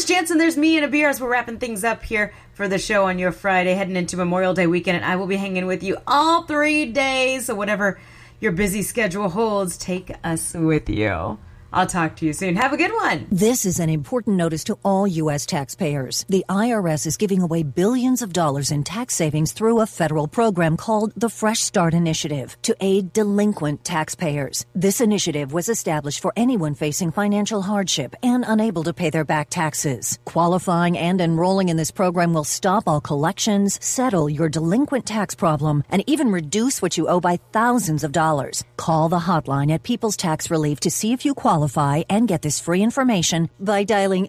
Chris Jansen, there's me and a beer as we're wrapping things up here for the show on your Friday, heading into Memorial Day weekend, and I will be hanging with you all 3 days, so whatever your busy schedule holds, take us with you. I'll talk to you soon. Have a good one. This is an important notice to all U.S. taxpayers. The IRS is giving away billions of dollars in tax savings through a federal program called the Fresh Start Initiative to aid delinquent taxpayers. This initiative was established for anyone facing financial hardship and unable to pay their back taxes. Qualifying and enrolling in this program will stop all collections, settle your delinquent tax problem, and even reduce what you owe by thousands of dollars. Call the hotline at People's Tax Relief to see if you qualify and get this free information by dialing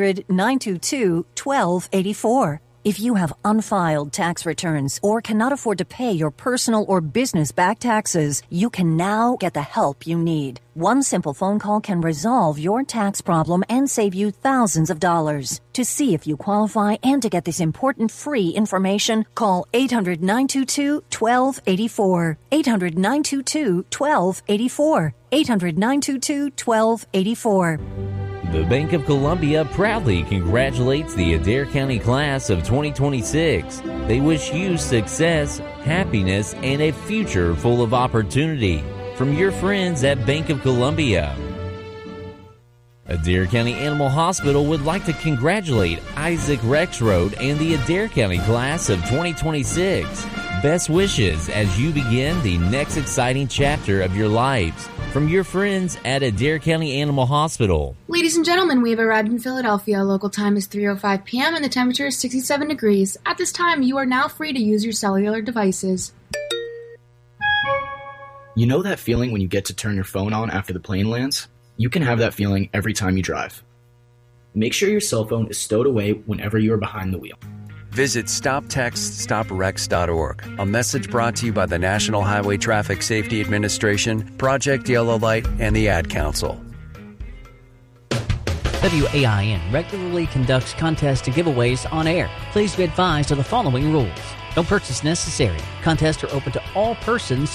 800-922-1284. If you have unfiled tax returns or cannot afford to pay your personal or business back taxes, you can now get the help you need. One simple phone call can resolve your tax problem and save you thousands of dollars. To see if you qualify and to get this important free information, call 800-922-1284. 800-922-1284. 800-922-1284. The Bank of Columbia proudly congratulates the Adair County class of 2026. They wish you success, happiness, and a future full of opportunity. From your friends at Bank of Columbia. Adair County Animal Hospital would like to congratulate Isaac Rexroad and the Adair County class of 2026. Best wishes as you begin the next exciting chapter of your lives. From your friends at Adair County Animal Hospital. Ladies and gentlemen, we have arrived in Philadelphia. Local time is 3:05 p.m. and the temperature is 67 degrees. At this time, you are now free to use your cellular devices. You know that feeling when you get to turn your phone on after the plane lands? You can have that feeling every time you drive. Make sure your cell phone is stowed away whenever you are behind the wheel. Visit StopTextStopWrecks.org. A message brought to you by the National Highway Traffic Safety Administration, Project Yellow Light, and the Ad Council. WAIN regularly conducts contests and giveaways on air. Please be advised of the following rules. No purchase necessary. Contests are open to all persons